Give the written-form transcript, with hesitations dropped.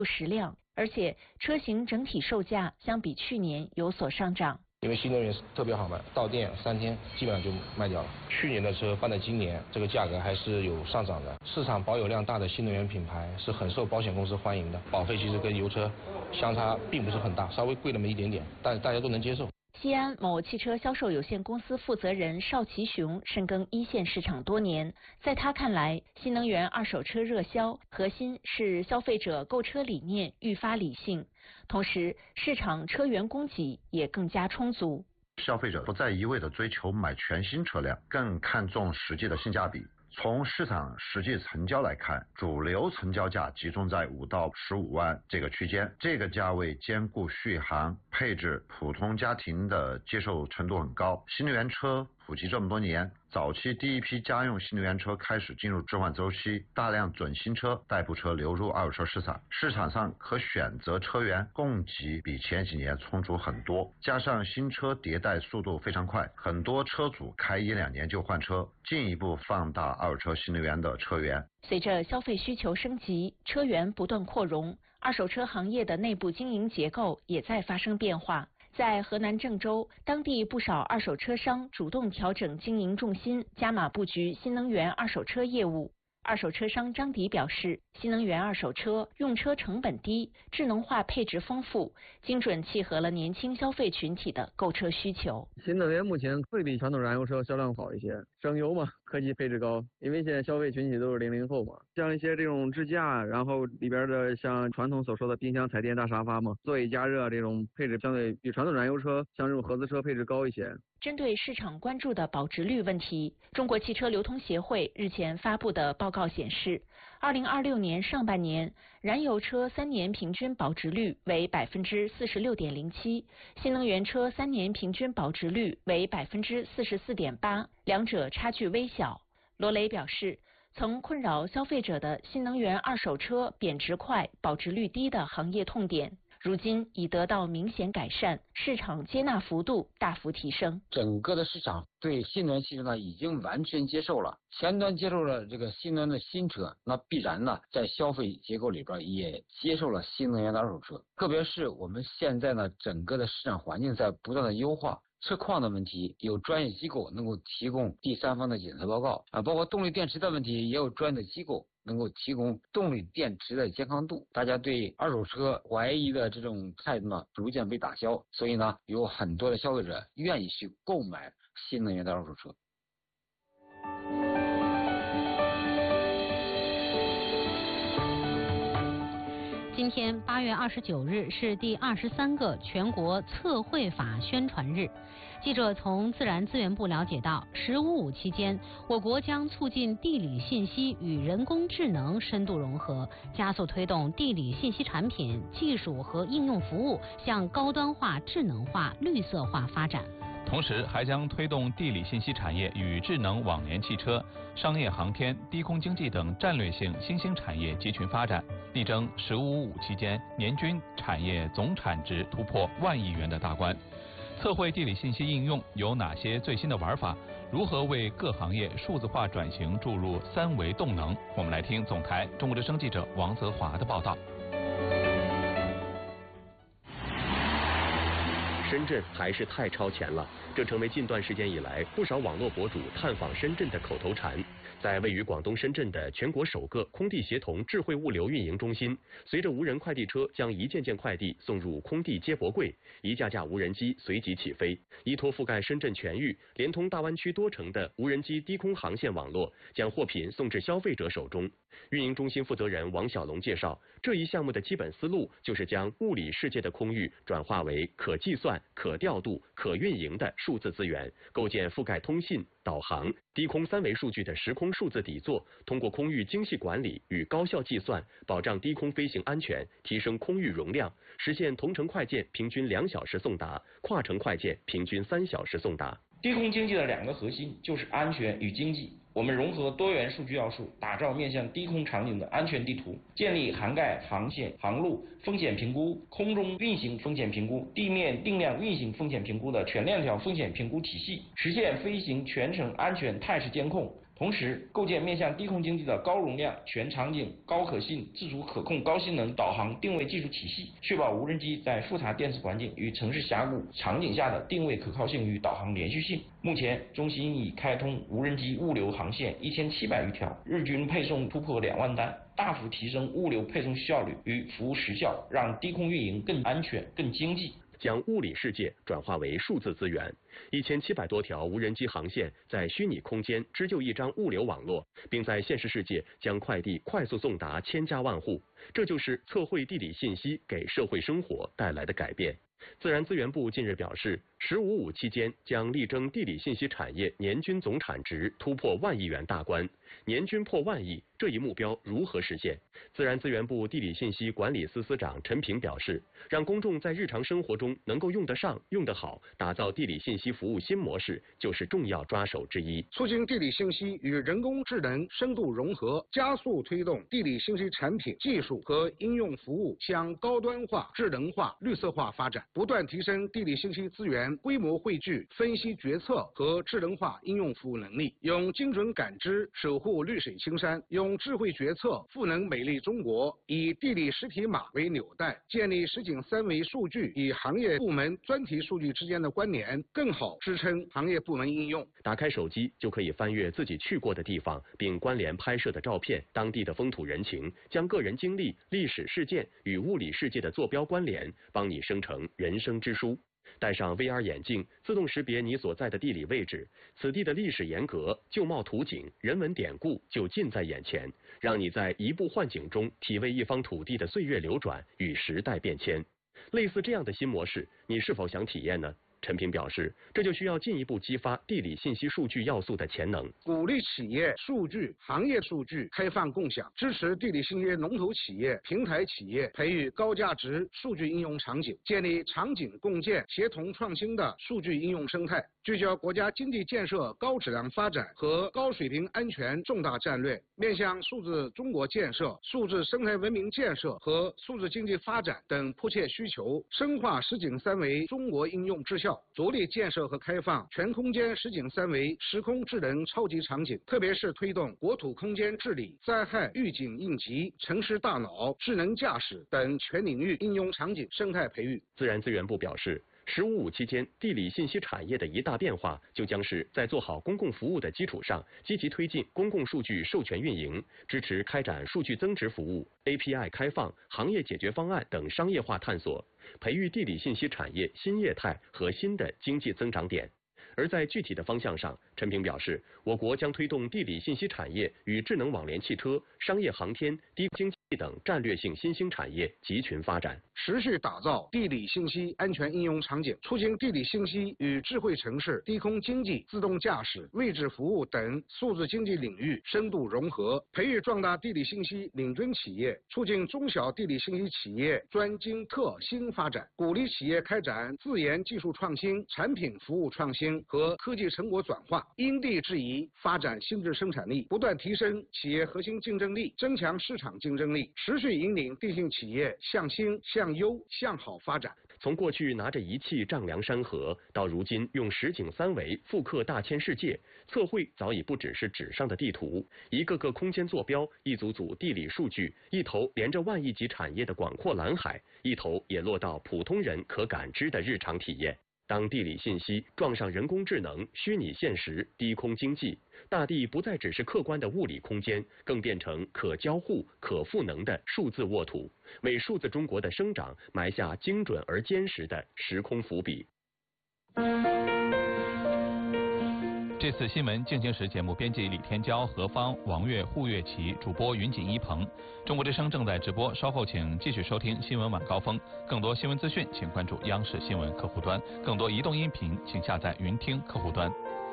10辆，而且车型整体售价相比去年有所上涨。 因为新能源特别好卖，到店3天基本上就卖掉了。去年的车放在今年，这个价格还是有上涨的。市场保有量大的新能源品牌是很受保险公司欢迎的，保费其实跟油车相差并不是很大，稍微贵那么一点点，但大家都能接受。 西安某汽车销售有限公司负责人邵其雄深耕一线市场多年，在他看来，新能源二手车热销核心是消费者购车理念愈发理性，同时市场车源供给也更加充足。 消费者不再一味地追求买全新车辆，更看重实际的性价比。从市场实际成交来看，主流成交价集中在5到15万这个区间，这个价位兼顾续航、配置，普通家庭的接受程度很高。新能源车普及这么多年，早期第一批家用新能源车开始进入置换周期，大量准新车、代步车流入二手车市场，市场上可选择车源供给比前几年充足很多，加上新车迭代速度非常快，很多车主开1-2年就换车，进一步放大二手车新能源的车源。 随着消费需求升级，车源不断扩容，二手车行业的内部经营结构也在发生变化。在河南郑州，当地不少二手车商主动调整经营重心，加码布局新能源二手车业务。二手车商张迪表示，新能源二手车用车成本低，智能化配置丰富，精准契合了年轻消费群体的购车需求。 新能源目前会比传统燃油车销量好一些，省油嘛，科技配置高，因为现在消费群体都是00后嘛，像一些这种支架，然后里边的像传统所说的冰箱、彩电、大沙发嘛，座椅加热这种配置相对比传统燃油车像这种合资车配置高一些。 针对市场关注的保值率问题，中国汽车流通协会日前发布的报告显示，2026年上半年燃油车3年平均保值率为46.07%，新能源车3年平均保值率为44.8%，两者差距微小。罗雷表示，曾困扰消费者的新能源二手车贬值快、保值率低的行业痛点，如今已得到明显改善，市场接纳幅度大幅提升。 整个的市场对新能源汽车呢已经完全接受了，前端接受了这个新能源的新车，那必然呢在消费结构里边也接受了新能源的二手车。特别是我们现在呢整个的市场环境在不断的优化，车况的问题有专业机构能够提供第三方的检测报告啊，包括动力电池的问题也有专业的机构能够提供动力电池的健康度。大家对二手车怀疑的这种态度呢逐渐被打消，所以呢有很多的消费者愿意去购买新能源的二手车。 今天8月29日是第23个全国测绘法宣传日。记者从自然资源部了解到，15.5期间，我国将促进地理信息与人工智能深度融合，加速推动地理信息产品、技术和应用服务向高端化、智能化、绿色化发展。 同时还将推动地理信息产业与智能网联汽车、商业航天、低空经济等战略性新兴产业集群发展，力争15.5期间年均产业总产值突破1万亿元的大关。测绘地理信息应用有哪些最新的玩法？如何为各行业数字化转型注入3维动能？我们来听总台中国之声记者王泽华的报道。 深圳还是太超前了，这成为近段时间以来不少网络博主探访深圳的口头禅。在位于广东深圳的全国首个空地协同智慧物流运营中心，随着无人快递车将一件件快递送入空地接驳柜，一架架无人机随即起飞，依托覆盖深圳全域、连通大湾区多城的无人机低空航线网络，将货品送至消费者手中。运营中心负责人王小龙介绍，这一项目的基本思路就是将物理世界的空域转化为可计算、可调度、可运营的数字资源，构建覆盖通信、导航、低空3维数据的时空数字底座，通过空域精细管理与高效计算，保障低空飞行安全，提升空域容量，实现同城快件平均2小时送达，跨城快件平均3小时送达。 低空经济的2个核心就是安全与经济。我们融合多元数据要素，打造面向低空场景的安全地图，建立涵盖航线、航路风险评估、空中运行风险评估、地面定量运行风险评估的全链条风险评估体系，实现飞行全程安全态势监控。 同时构建面向低空经济的高容量、全场景、高可信、自主可控、高性能导航定位技术体系，确保无人机在复杂电子环境与城市峡谷场景下的定位可靠性与导航连续性。目前，中心已开通无人机物流航线1700余条，日均配送突破2万单，大幅提升物流配送效率与服务时效，让低空运营更安全、更经济。 将物理世界转化为数字资源，1700多条无人机航线在虚拟空间织就一张物流网络，并在现实世界将快递快速送达千家万户。这就是测绘地理信息给社会生活带来的改变。自然资源部近日表示，“15+5”期间将力争地理信息产业年均总产值突破1万亿元大关。年均破1万亿，这一目标如何实现？自然资源部地理信息管理司司长陈平表示，让公众在日常生活中能够用得上、用得好，打造地理信息服务新模式，就是重要抓手之一。 促进地理信息与人工智能深度融合，加速推动地理信息产品、技术和应用服务向高端化、智能化、绿色化发展，不断提升地理信息资源规模汇聚、分析决策和智能化应用服务能力，用精准感知守护绿水青山，用智慧决策赋能美丽中国，以地理实体码为纽带，建立实景3维数据与行业部门专题数据之间的关联，更好支撑行业部门应用。 打开手机就可以翻阅自己去过的地方，并关联拍摄的照片、当地的风土人情，将个人经历、历史事件与物理世界的坐标关联，帮你生成人生之书。戴上 VR 眼镜，自动识别你所在的地理位置，此地的历史沿革、旧貌图景、人文典故就近在眼前，让你在移步换景中体味一方土地的岁月流转与时代变迁。类似这样的新模式，你是否想体验呢？陈平表示，这就需要进一步激发地理信息数据要素的潜能， 鼓励企业数据、行业数据开放共享，支持地理信息龙头企业、平台企业培育高价值数据应用场景，建立场景共建、协同创新的数据应用生态，聚焦国家经济建设高质量发展和高水平安全重大战略，面向数字中国建设、数字生态文明建设和数字经济发展等迫切需求，深化实景3维中国应用质效，着力建设和开放全空间实景3维时空智能超级场景，特别是推动国土空间治理、灾害预警应急、城市大脑、智能驾驶等全领域应用场景生态培育。 自然资源部表示，“15+5”期间，地理信息产业的一大变化，就将是在做好公共服务的基础上，积极推进公共数据授权运营，支持开展数据增值服务、API 开放、行业解决方案等商业化探索，培育地理信息产业新业态和新的经济增长点。而在具体的方向上，陈平表示，我国将推动地理信息产业与智能网联汽车、商业航天、低空经济等战略性新兴产业集群发展， 持续打造地理信息安全应用场景，促进地理信息与智慧城市、低空经济、自动驾驶、位置服务等数字经济领域深度融合，培育壮大地理信息领军企业，促进中小地理信息企业专精特新发展，鼓励企业开展自研技术创新、产品服务创新和科技成果转化，因地制宜发展新质生产力，不断提升企业核心竞争力，增强市场竞争力，持续引领地信企业向新、向优、向好发展。 从过去拿着仪器丈量山河，到如今用实景3维复刻大千世界，测绘早已不只是纸上的地图，一个个空间坐标，一组组地理数据，一头连着1亿级产业的广阔蓝海，一头也落到普通人可感知的日常体验。当地理信息撞上人工智能、虚拟现实、低空经济，大地不再只是客观的物理空间，更变成可交互、可赋能的数字沃土，为数字中国的生长埋下精准而坚实的时空伏笔。 这次新闻进行时节目编辑李天骄、何芳、王悦、胡月琪，主播云锦一鹏。中国之声正在直播，稍后请继续收听新闻晚高峰。更多新闻资讯，请关注央视新闻客户端；更多移动音频，请下载云听客户端。